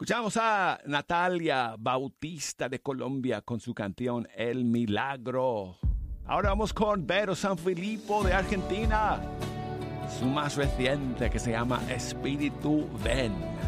Escuchamos a Natalia Bautista de Colombia con su canción El Milagro. Ahora vamos con Vero Sanfilippo de Argentina. Su más reciente que se llama Espíritu Ven.